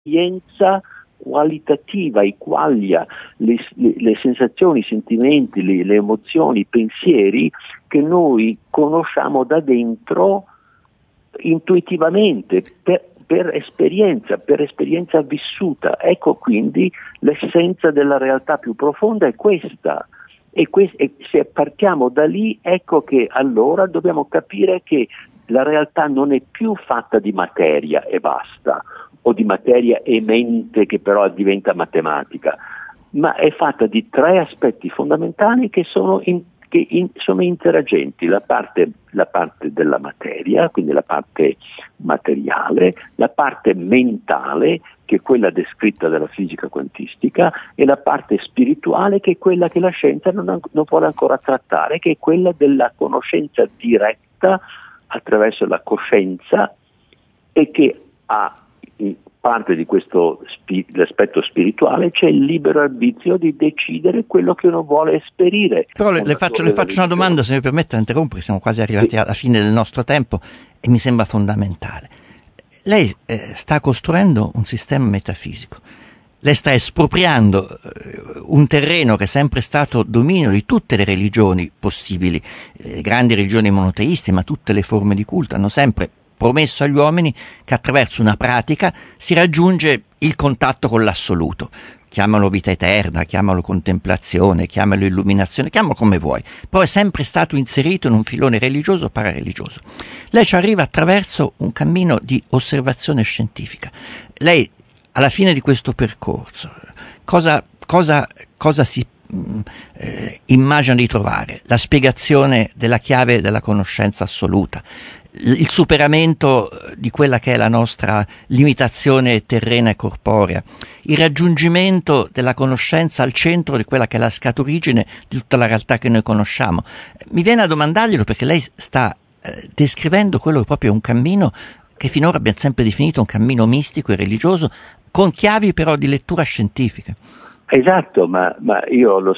esperienza qualitativa, equaglia le sensazioni, i sentimenti, le emozioni, i pensieri che noi conosciamo da dentro intuitivamente, per esperienza vissuta. Ecco quindi l'essenza della realtà più profonda è questa. E se partiamo da lì, ecco che allora dobbiamo capire che la realtà non è più fatta di materia e basta, o di materia e mente che però diventa matematica, ma è fatta di tre aspetti fondamentali che sono interagenti: la parte della materia, quindi la parte materiale, la parte mentale, che è quella descritta dalla fisica quantistica, e la parte spirituale, che è quella che la scienza non vuole ancora trattare, che è quella della conoscenza diretta attraverso la coscienza, e che ha parte di questo l'aspetto spirituale, c'è il libero arbitrio di decidere quello che uno vuole esperire. Però le faccio una domanda, se mi permette di interrompere, siamo quasi arrivati alla fine del nostro tempo e mi sembra fondamentale. Lei sta costruendo un sistema metafisico, lei sta espropriando un terreno che è sempre stato dominio di tutte le religioni possibili, grandi religioni monoteiste, ma tutte le forme di culto hanno sempre promesso agli uomini che attraverso una pratica si raggiunge il contatto con l'assoluto. Chiamalo vita eterna, chiamalo contemplazione, chiamalo illuminazione, chiamalo come vuoi, però è sempre stato inserito in un filone religioso o parareligioso. Lei ci arriva attraverso un cammino di osservazione scientifica. Lei, alla fine di questo percorso, cosa si immagina di trovare? La spiegazione della chiave della conoscenza assoluta, il superamento di quella che è la nostra limitazione terrena e corporea, il raggiungimento della conoscenza al centro di quella che è la scaturigine di tutta la realtà che noi conosciamo. Mi viene a domandarglielo perché lei sta descrivendo quello che proprio è un cammino che finora abbiamo sempre definito un cammino mistico e religioso, con chiavi però di lettura scientifica. Esatto, ma io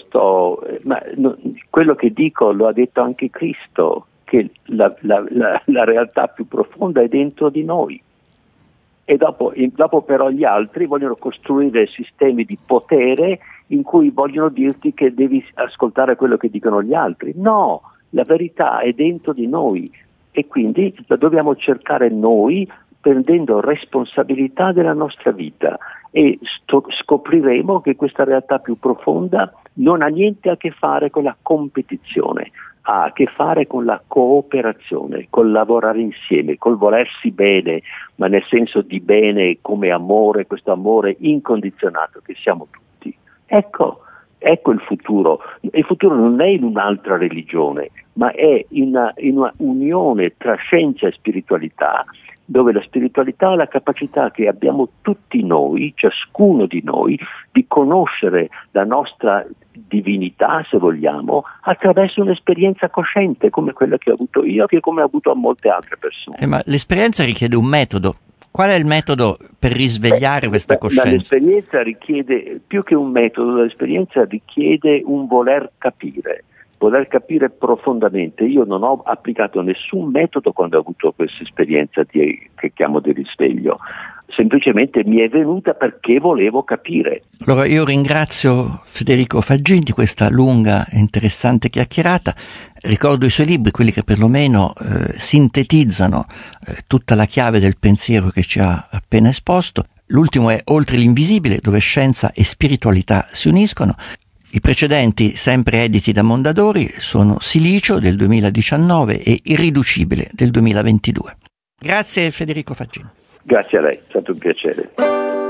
quello che dico lo ha detto anche Cristo, che la realtà più profonda è dentro di noi, e dopo però gli altri vogliono costruire sistemi di potere in cui vogliono dirti che devi ascoltare quello che dicono gli altri. No, la verità è dentro di noi e quindi la dobbiamo cercare noi, prendendo responsabilità della nostra vita, e scopriremo che questa realtà più profonda non ha niente a che fare con la competizione, ha a che fare con la cooperazione, col lavorare insieme, col volersi bene, ma nel senso di bene come amore, questo amore incondizionato che siamo tutti. Ecco il futuro. Il futuro non è in un'altra religione, ma è in una unione tra scienza e spiritualità, dove la spiritualità ha la capacità che abbiamo tutti noi, ciascuno di noi, di conoscere la nostra divinità, se vogliamo, attraverso un'esperienza cosciente come quella che ho avuto io, che come ho avuto a molte altre persone. Ma l'esperienza richiede un metodo. Qual è il metodo per risvegliare questa coscienza? L'esperienza richiede, più che un metodo, l'esperienza richiede un voler capire profondamente. Io non ho applicato nessun metodo quando ho avuto questa esperienza che chiamo di risveglio, semplicemente mi è venuta perché volevo capire. Allora io ringrazio Federico Faggin di questa lunga e interessante chiacchierata. Ricordo i suoi libri, quelli che perlomeno sintetizzano tutta la chiave del pensiero che ci ha appena esposto. L'ultimo è Oltre l'invisibile, dove scienza e spiritualità si uniscono. I precedenti, sempre editi da Mondadori, sono Silicio del 2019 e Irriducibile del 2022. Grazie Federico Faggin. Grazie a lei, è stato un piacere.